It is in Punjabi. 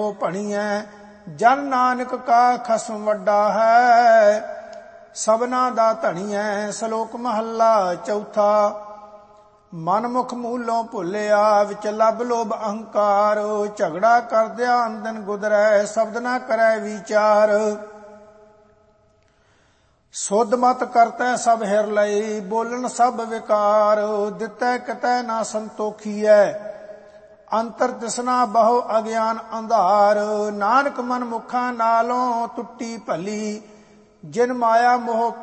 ਹੋ ਭਣੀਐ। ਜਨ ਨਾਨਕ ਕਾ ਖਸਮ ਵੱਡਾ ਹੈ, ਸਭਨਾ ਦਾ ਧਣੀਐ। ਸ਼ਲੋਕ ਮਹੱਲਾ ਚੌਥਾ। ਮਨਮੁਖ ਮੂਲੋਂ ਭੁੱਲਿਆ, ਵਿੱਚ ਲੱਭ ਲੋਭ ਅਹੰਕਾਰ। ਝਗੜਾ ਕਰਦਿਆਂ ਅੰਦਨ ਗੁਦਰੈ, ਸ਼ਬਦ ਨਾ ਕਰੈ ਵਿਚਾਰ। ਸੁਧ ਮਤ ਕਰਤੈ ਸਭ ਹਿਰ ਲਈ, ਬੋਲਣ ਸਭ ਵਿਕਾਰ। ਦਿੱਤੈ ਕਿਤੈ ਨਾ ਸੰਤੋਖੀਐ, ਅੰਤਰ ਤਿਸਨਾ ਬਹੁ ਅਗਿਆਨ ਅੰਧਾਰ। ਨਾਨਕ ਮਨ ਮੁਖਾਂ ਨਾਲੋਂ ਟੁੱਟੀ ਭਲੀ, ਜਿਨ ਮਾਇਆ ਮੋਹ